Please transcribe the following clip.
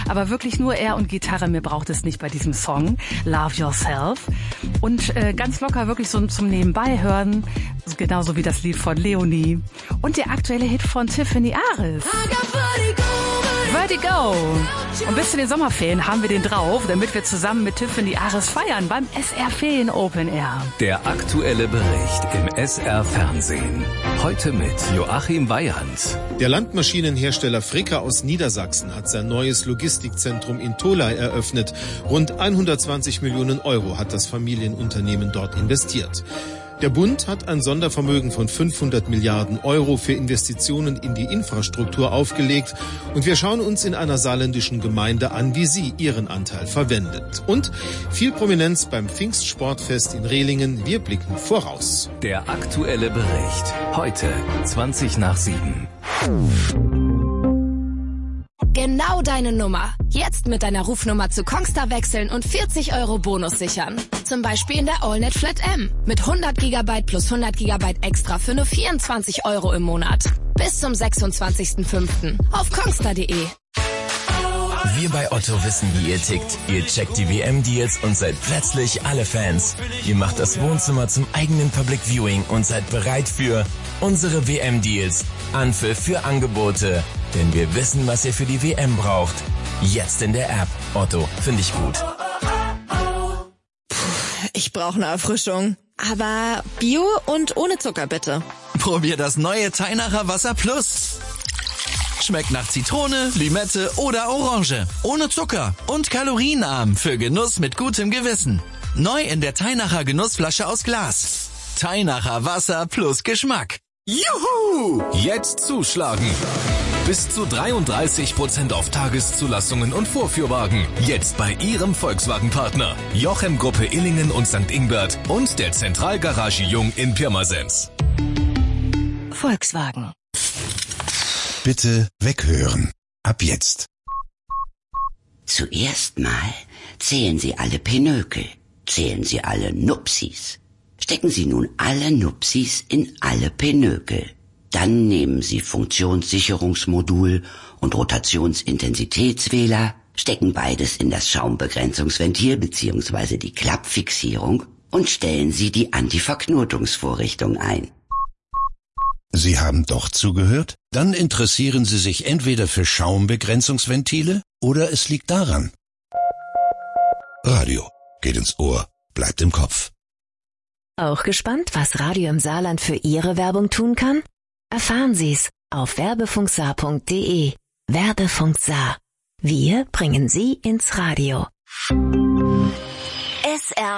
aber wirklich nur er und Gitarre. Mir braucht es nicht bei diesem Song Love Yourself. Und ganz locker wirklich so zum Nebenbei hören, genauso wie das Lied von Leonie und der aktuelle Hit von Tiffany Aris. Vertigo. Und bis zu den Sommerferien haben wir den drauf, damit wir zusammen mit Tiffany Aris feiern beim SR Ferien Open Air. Der aktuelle Bericht im SR Fernsehen. Heute mit Joachim Weyand. Der Landmaschinenhersteller Fricker aus Niedersachsen hat sein neues Logistikzentrum in Tholey eröffnet. Rund 120 Millionen Euro hat das Familienunternehmen dort investiert. Der Bund hat ein Sondervermögen von 500 Milliarden Euro für Investitionen in die Infrastruktur aufgelegt. Und wir schauen uns in einer saarländischen Gemeinde an, wie sie ihren Anteil verwendet. Und viel Prominenz beim Pfingstsportfest in Rehlingen. Wir blicken voraus. Der aktuelle Bericht. Heute 7:20. Genau deine Nummer. Jetzt mit deiner Rufnummer zu Kongstar wechseln und 40 Euro Bonus sichern. Zum Beispiel in der AllNet Flat M. Mit 100 GB plus 100 GB extra für nur 24 Euro im Monat. Bis zum 26.05. auf kongstar.de. Wir bei Otto wissen, wie ihr tickt. Ihr checkt die WM-Deals und seid plötzlich alle Fans. Ihr macht das Wohnzimmer zum eigenen Public Viewing und seid bereit für unsere WM-Deals. Anpfiff für Angebote. Denn wir wissen, was ihr für die WM braucht. Jetzt in der App. Otto, finde ich gut. Ich brauche eine Erfrischung. Aber Bio und ohne Zucker, bitte. Probier das neue Teinacher Wasser Plus. Schmeckt nach Zitrone, Limette oder Orange. Ohne Zucker und kalorienarm für Genuss mit gutem Gewissen. Neu in der Teinacher Genussflasche aus Glas. Teinacher Wasser plus Geschmack. Juhu! Jetzt zuschlagen. Bis zu 33% auf Tageszulassungen und Vorführwagen. Jetzt bei Ihrem Volkswagen-Partner. Jochem Gruppe Illingen und St. Ingbert und der Zentralgarage Jung in Pirmasens. Volkswagen. Bitte weghören. Ab jetzt. Zuerst mal zählen Sie alle Pinökel. Zählen Sie alle Nupsis. Stecken Sie nun alle Nupsis in alle Pinökel. Dann nehmen Sie Funktionssicherungsmodul und Rotationsintensitätswähler, stecken beides in das Schaumbegrenzungsventil bzw. die Klappfixierung und stellen Sie die Antiverknotungsvorrichtung ein. Sie haben doch zugehört? Dann interessieren Sie sich entweder für Schaumbegrenzungsventile oder es liegt daran. Radio geht ins Ohr, bleibt im Kopf. Auch gespannt, was Radio im Saarland für Ihre Werbung tun kann? Erfahren Sie's auf werbefunksaar.de. Werbefunk Saar. Wir bringen Sie ins Radio. SR